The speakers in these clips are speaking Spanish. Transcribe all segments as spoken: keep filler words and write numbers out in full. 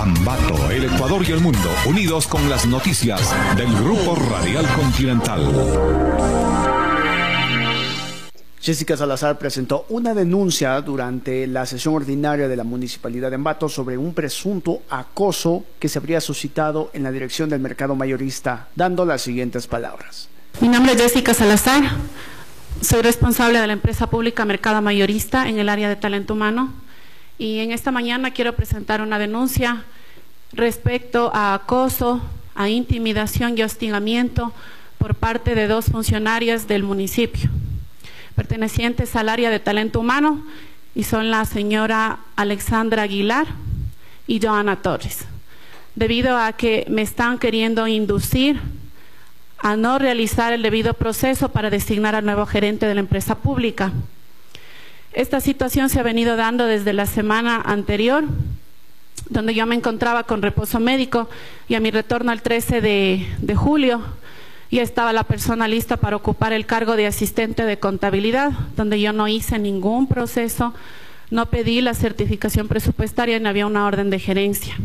Ambato, el Ecuador y el mundo, unidos con las noticias del Grupo Radial Continental. Jessica Salazar presentó una denuncia durante la sesión ordinaria de la Municipalidad de Ambato sobre un presunto acoso que se habría suscitado en la dirección del mercado mayorista, dando las siguientes palabras. Mi nombre es Jessica Salazar, soy responsable de la empresa pública Mercado Mayorista en el área de talento humano y en esta mañana quiero presentar una denuncia respecto a acoso, a intimidación y hostigamiento por parte de dos funcionarias del municipio, pertenecientes al área de talento humano, y son la señora Alexandra Aguilar y Joana Torres, debido a que me están queriendo inducir a no realizar el debido proceso para designar al nuevo gerente de la empresa pública. Esta situación se ha venido dando desde la semana anterior, donde yo me encontraba con reposo médico, y a mi retorno el trece de julio ya estaba la persona lista para ocupar el cargo de asistente de contabilidad, donde yo no hice ningún proceso, no pedí la certificación presupuestaria y no había una orden de gerencia.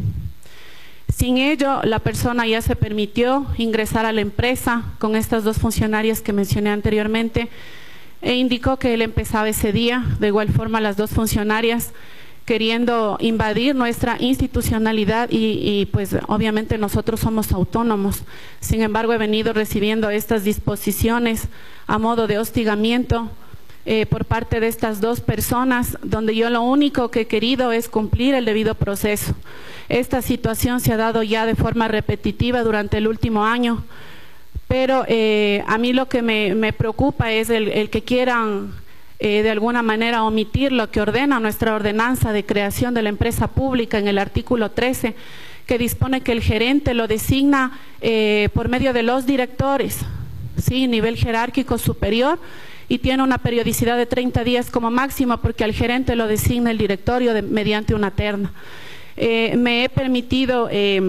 Sin ello, la persona ya se permitió ingresar a la empresa con estas dos funcionarias que mencioné anteriormente e indicó que él empezaba ese día. De igual forma, las dos funcionarias queriendo invadir nuestra institucionalidad y, y pues obviamente nosotros somos autónomos. Sin embargo, he venido recibiendo estas disposiciones a modo de hostigamiento eh, por parte de estas dos personas, donde yo lo único que he querido es cumplir el debido proceso. Esta situación se ha dado ya de forma repetitiva durante el último año, pero eh, a mí lo que me, me preocupa es el, el que quieran Eh, de alguna manera omitir lo que ordena nuestra ordenanza de creación de la empresa pública en el artículo trece, que dispone que el gerente lo designa eh, por medio de los directores, ¿sí? Nivel jerárquico superior, y tiene una periodicidad de treinta días como máximo, porque al gerente lo designa el directorio de, mediante una terna. Eh, me he permitido eh,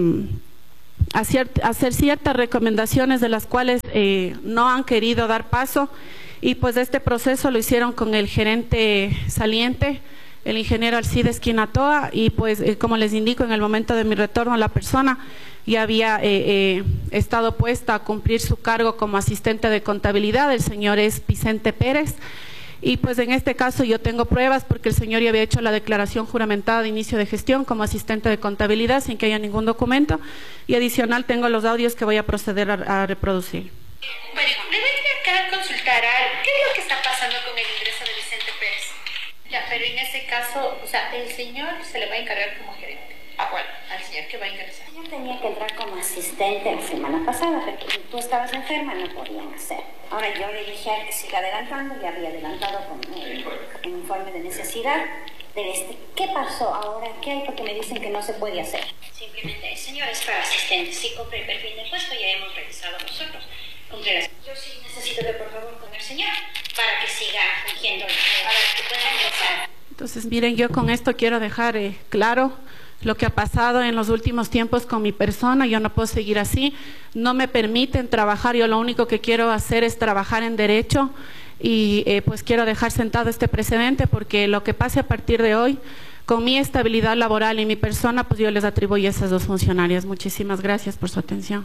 hacer, hacer ciertas recomendaciones de las cuales eh, no han querido dar paso. Y pues este proceso lo hicieron con el gerente saliente, el ingeniero Alcides Quinatoa, y pues eh, como les indico, en el momento de mi retorno la persona ya había eh, eh, estado puesta a cumplir su cargo como asistente de contabilidad. El señor es Vicente Pérez, y pues en este caso yo tengo pruebas porque el señor ya había hecho la declaración juramentada de inicio de gestión como asistente de contabilidad sin que haya ningún documento, y adicional tengo los audios que voy a proceder a, a reproducir. Bueno, debería acá consultar a qué es lo que está pasando con el ingreso de Vicente Pérez. Ya, pero en ese caso, o sea, el señor se le va a encargar como gerente. ¿A cuál? Al señor que va a ingresar. Yo tenía que entrar como asistente la semana pasada, porque tú estabas enferma, no podían hacer. Ahora yo le dije a él que siga adelantando, le había adelantado con el, el informe de necesidad del este. ¿Qué pasó ahora? ¿Qué hay? Porque me dicen que no se puede hacer. Simplemente, el señor es para asistente. Si cumple el perfil de puesto, ya hemos revisado nosotros. Yo sí necesito que por favor con el señor para que siga fungiendo, para que pueda ingresar. Entonces, miren, yo con esto quiero dejar eh, claro lo que ha pasado en los últimos tiempos con mi persona. Yo no puedo seguir así, no me permiten trabajar. Yo lo único que quiero hacer es trabajar en derecho y eh, pues quiero dejar sentado este precedente, porque lo que pase a partir de hoy con mi estabilidad laboral y mi persona, pues yo les atribuyo a esas dos funcionarias. Muchísimas gracias por su atención.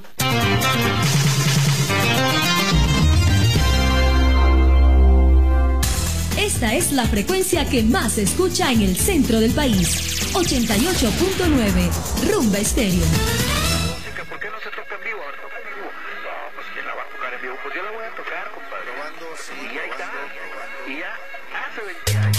Esta es la frecuencia que más se escucha en el centro del país. ochenta y ocho punto nueve, Rumba Estéreo. Música, ¿por qué no se toca en vivo? Ahora toca en vivo. No, pues ¿quién la va a tocar en vivo? Pues yo la voy a tocar, compadre. Probando, sí, y ahí está. Y ya hace veinte años.